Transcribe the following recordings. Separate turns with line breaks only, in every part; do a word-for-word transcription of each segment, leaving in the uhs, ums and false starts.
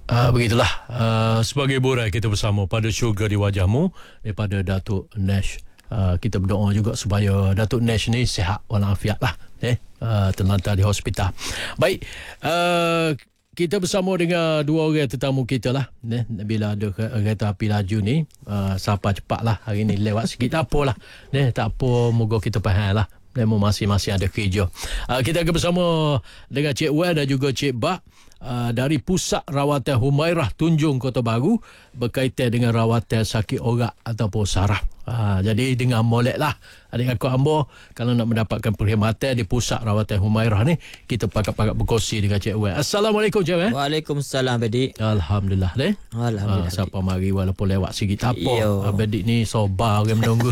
Uh, begitulah uh, sebagai borai kita bersama pada Syurga di Wajahmu daripada Datuk Nash. Uh, kita berdoa juga supaya Datuk Nash ni sihat walafiat lah, eh, uh, terlantar di hospital. Baik, uh, kita bersama dengan dua orang tetamu kita lah, eh, bila ada kereta api laju ni, uh, sampai cepat lah hari ni, lewat sikit tak apalah, eh, tak apa, moga kita faham lah, memang masing-masing ada kerja. Uh, kita akan bersama dengan Cik Wan dan juga Cik Bak uh, dari Pusat Rawatan Humairah Tunjung Kota Baru berkaitan dengan rawatan sakit orak ataupun saraf. Uh, jadi dengan molek lah adik kakak hamba, kalau nak mendapatkan perkhidmatan di Pusat Rawatan Humairah ni, kita pakat-pakat berkongsi dengan Cik Wan. Assalamualaikum Cik Wan.
Waalaikumsalam Adik.
Alhamdulillah deh.
Alhamdulillah.
Uh, siapa mari walaupun lewat sikit tak apa.
Yo.
Adik ni sobar orang menunggu.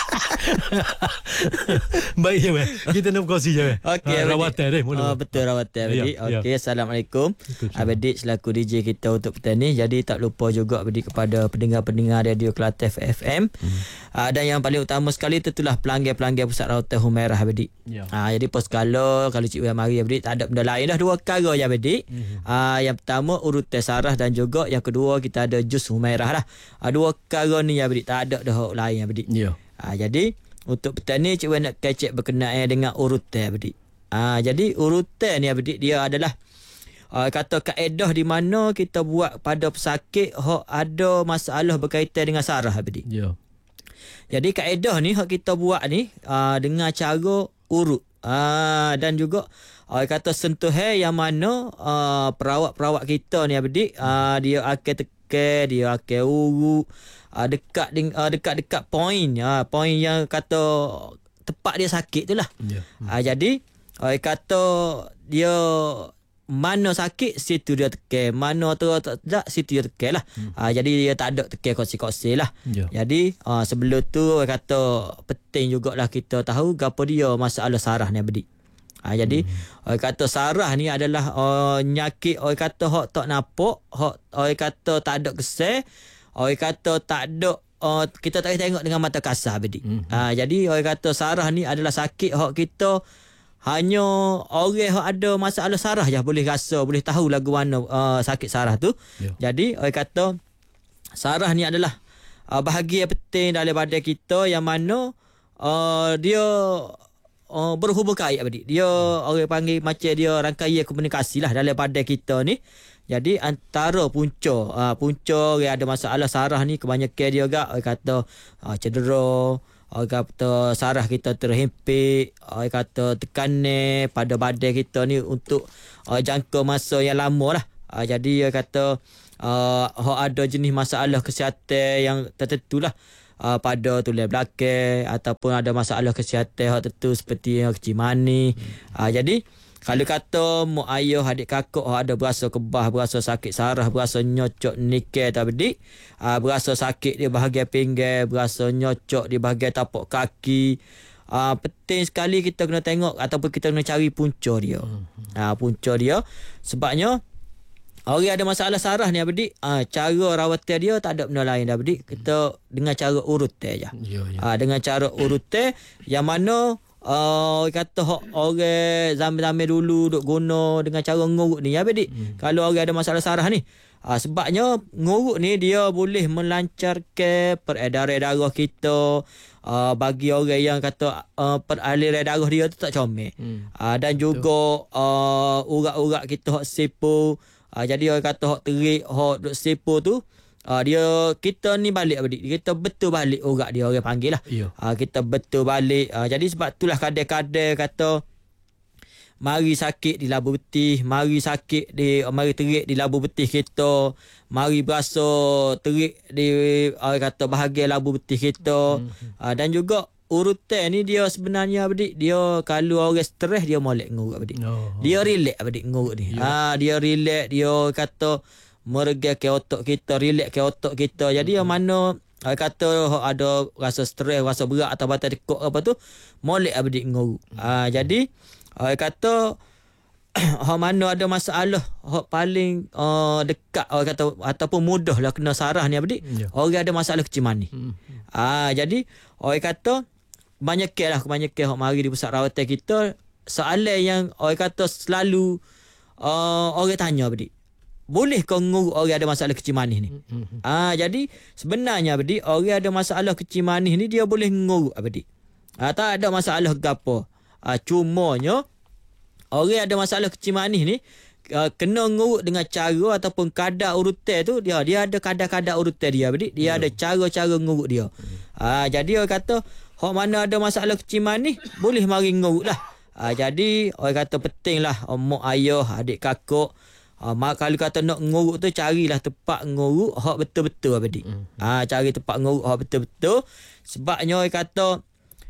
Baik je, kita nak berkongsi je.
Okey,
uh, rawatan deh mula.
Oh, betul rawatan Adik.
Ya,
Okey,
ya.
Assalamualaikum. Adik selaku D J kita untuk petang ni. Jadi tak lupa juga Adik kepada pendengar-pendengar radio Kelantan F M. Hmm. Uh, dan yang paling utama sekali tentulah pelanggan-pelanggan Pusat Rawatan Humairah Adik. Ya. Uh, jadi pos kalau kalau Cik Wan mari Adik, tak ada benda lain dah, dua perkara je Adik. Hmm. Uh, yang pertama urutan saraf dan juga yang kedua kita ada jus Humairah lah. Uh, dua perkara ni Adik, tak ada dah lain Adik. Ya. Uh, jadi untuk petang ni Cik Wan nak kecek berkenaan dengan urutan Adik. Ah, jadi urutan ni Adik dia adalah uh, kata kaedah di mana kita buat pada pesakit hok ada masalah berkaitan dengan saraf Adik. Ya. Jadi kaedah ni hok kita buat ni uh, dengan cara urut. Ah, dan juga uh, kata sentuhan yang mana uh, perawat-perawat kita ni Adik uh, dia akan tekan, dia akan urut Uh, dekat uh, dekat-dekat poin uh, poin yang kata tepat dia sakit tu lah. Yeah. Hmm. Uh, jadi uh, kata dia mana sakit situ dia tekan, mana tu tak situ dia tekan lah. Hmm. Uh, jadi dia tak ada tekan kosi-kosi lah. Yeah. Jadi uh, sebelum tu uh, kata penting jugalah kita tahu gapo dia masalah saraf ni Adik. Ha, jadi hmm. orang kata saraf ni adalah uh, nyakit orang kata hok tak nampak, hok orang kata tak ada kesel, orang kata tak ada uh, kita tak boleh tengok dengan mata kasar Adik. Hmm. Ha, jadi orang kata saraf ni adalah sakit hok kita hanya orang hok ada masalah saraf je boleh rasa, boleh tahu lagu mana uh, sakit saraf tu. Yeah. Jadi orang kata saraf ni adalah uh, bahagian penting dalam badan kita yang mana uh, dia Uh, berhubung kait Adik. Dia hmm. orang panggil macam dia rangkaian komunikasi lah dalam badan kita ni. Jadi antara punca uh, punca yang ada masalah saraf ni kebanyakan dia agak orang kata uh, cedera, orang kata saraf kita terhimpit, orang kata tekanan pada badan kita ni untuk uh, jangka masa yang lama lah. Uh, jadi dia kata uh, ada jenis masalah kesihatan yang tertentu lah. Uh, pada tulang belakang ataupun ada masalah kesihatan hak tertentu seperti yang kecil mani. Hmm. Uh, jadi kalau kata mak ayah adik kakak ada berasa kebah, berasa sakit saraf, berasa nyocok nikel tak Adik, uh, berasa sakit di bahagian pinggang, berasa nyocok di bahagian tapak kaki, uh, penting sekali kita kena tengok ataupun kita kena cari punca dia. Hmm. Uh, punca dia sebabnya orang ada masalah saraf ni Adik, ah, cara rawatan dia tak ada benda lain dah Adik. Kita dengan cara urutan je. Ya, ya. Ah, dengan cara urutan yang mana uh, kata orang zaman-zaman dulu duk guna dengan cara ngurut ni ya Adik. Hmm. Kalau orang ada masalah saraf ni, ah, sebabnya ngurut ni dia boleh melancarkan peredaran darah kita. Uh, bagi orang yang kata uh, peraliran darah dia tu tak comel. Hmm. Uh, dan juga uh, urat-urat kita hok sipu. Uh, jadi orang kata hok terik, hok duk sipu tu, uh, dia kita ni balik Adik. Kita betul balik urat dia orang panggil lah. Uh, kita betul balik. Uh, jadi sebab itulah kadang-kadang kata mari sakit di labu betih, mari sakit di mari terik di labu betih kita, mari berasa terik di orang kata bahagian labu betih kita. Mm-hmm. Uh, dan juga urutan ni dia sebenarnya Adik, dia kalau orang stres dia molek ngurut Adik. Oh, dia relax Adik ngurut ni. Yeah. Ah dia relax, dia kata meregakan otak kita, relax ke otak kita. Jadi mm-hmm. yang mana orang kata ada rasa stres, rasa berat atau batal dekok apa tu, molek Adik ngurut. Mm-hmm. Ah jadi orang kata hak mana ada masalah hak paling uh, dekat orang kata ataupun mudah lah kena saraf ni Adik. Yeah. Orang ada masalah kecil mani. Mm-hmm. Ah jadi orang kata banyak lah kebanyakan hok mari di pusat rawatan kita soalan yang orang kata selalu uh, orang tanya Adik. boleh kau nguruk orang ada masalah kecil manis ni. Mm-hmm. Ah, jadi sebenarnya abadi orang ada masalah kecil manis ni dia boleh nguruk abadi. Ah, tak ada masalah gapo. Ah, cumanya orang ada masalah kecil manis ni uh, kena nguruk dengan cara ataupun kadar urutan tu dia dia ada kadar-kadar urutan dia abadi. Dia yeah. ada cara-cara nguruk dia. Mm. Ah, jadi orang kata hok mana ada masalah kecil manis boleh mari nguruk lah. Ah, jadi orang kata pentinglah mak ayah adik kakak. Ha, mak kalau kata nak nguruk tu carilah tempat nguruk hak betul-betul abadi. Hmm. Ha, cari tempat nguruk hak betul-betul. Sebabnya orang kata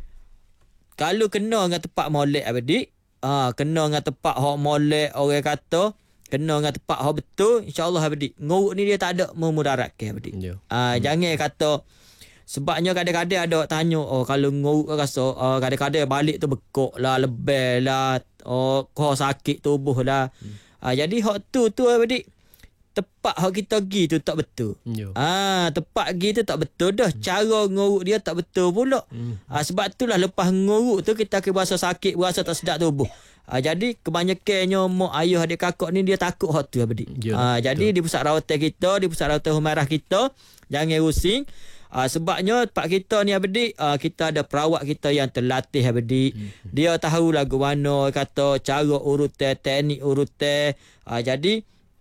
kalau kena dengan tempat molek abadi, ha, kena dengan tempat hak molek orang kata kena dengan tempat hak betul, insya-Allah abadi. Nguruk ni dia tak ada memudaratkan abadi. Yeah. Ha, hmm. Jangan kata sebabnya kadang-kadang ada tanya, oh kalau nguruk rasa uh, kadang-kadang balik tu bekok lah, lebel lah, oh kau sakit tubuh lah. Hmm. Ah, jadi hak tu tu adik tepat hak kita pergi tu tak betul. Yeah. Ah, tepat pergi tu tak betul dah. Hmm. Cara nguruk dia tak betul pula. Hmm. Ah, sebab itulah lepas nguruk tu kita akan berasa sakit, berasa tak sedap tubuh. Ah, jadi kebanyakannya mak ayah adik kakak ni dia takut hak tu adik. Yeah, ah, jadi di pusat rawatan kita, di pusat rawatan Humairah kita jangan rusing. Uh, sebabnya tempat kita ni adik, uh, kita ada perawat kita yang terlatih adik. Mm-hmm. Dia tahu lagu mana kata cara urutan, teknik urutan. Uh, jadi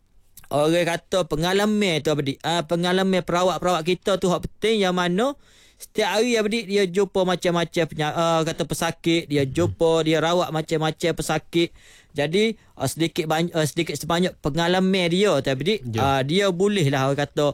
orang kata pengalaman tu adik, uh, pengalaman perawat-perawat kita tu hak penting yang mana setiap hari adik dia jumpa macam-macam uh, kata pesakit, dia jumpa, dia rawat macam-macam pesakit. Jadi uh, sedikit banyak uh, sedikit sebanyak pengalaman dia tu adik, yeah. uh, dia bolehlah orang kata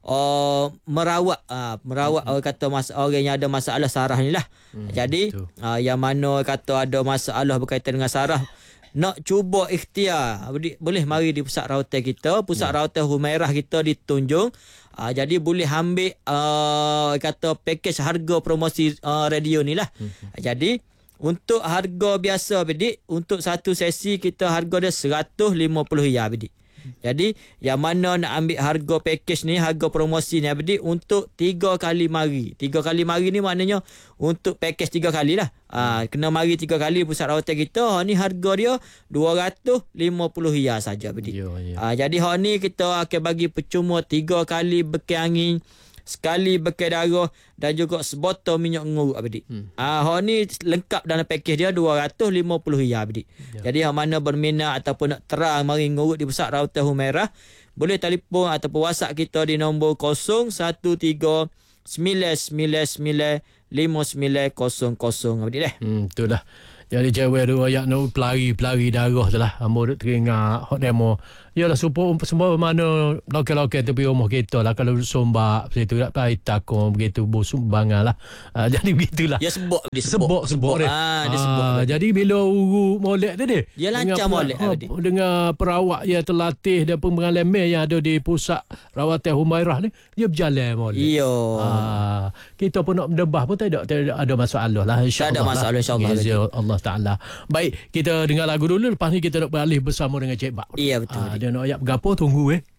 Oh, merawat uh, merawat mm-hmm. orang kata mas, orang yang ada masalah saraf ni lah. Mm, jadi uh, yang mana kata ada masalah berkaitan dengan saraf nak cuba ikhtiar boleh mari di pusat rawatan kita, pusat mm. rawatan Humairah kita di Tunjung. Uh, jadi boleh ambil uh, kata package harga promosi uh, radio ni lah. Mm-hmm. Jadi untuk harga biasa bedik, untuk satu sesi kita harga dia seratus lima puluh ringgit bedik. Jadi yang mana nak ambil harga package ni, harga promosi ni abdi untuk tiga kali mari. Tiga kali mari ni maknanya untuk package tiga kali lah. Ha, kena mari tiga kali pusat rawatan kita. Ha, ni harga dia dua ratus lima puluh ringgit saja abdi. Ya, ya. Ha, jadi hak ni kita akan bagi percuma tiga kali beki angin, sekali beki darah dan juga sebotol minyak nguruk abdi. Hmm. Ah, ha, ni lengkap dalam package dia dua ratus lima puluh ringgit abdi. Ya. Jadi hang mana berminat ataupun nak terang mari nguruk di pusat rawatan Humairah, boleh telefon ataupun WhatsApp kita di nombor kosong satu tiga sembilan sembilan sembilan lima sembilan kosong kosong abdi dah.
Hmm, betul dah. Jadi cewek tu ayak nak pelari-pelari darah tu lah. Amor duk teringat hot demo. Yalah supaya semua mana lokal-lokal tepi rumah kita lah. Kalau sombak situ tak payah takut begitu bos sumbangan lah. Uh, jadi begitulah.
Ya sebab dia
sebab sebab dia.
Ah, dia sebab.
Uh, jadi bila uru molek tu dia.
Dia lancar molek
uh, dengan perawat yang terlatih dan pengalaman yang ada di pusat rawatan Humairah ni, dia berjalan molek.
Iya.
Uh, kita pun nak mendebah pun tak ada, tak ada masalah lah, insya-Allah.
Tak ada masalah, insya-Allah.
Allah Taala. Baik, kita dengar lagu dulu, lepas ni kita nak beralih bersama dengan Cik Bak.
Iya betul.
Uh, dia nak ayat berapa, tunggu eh.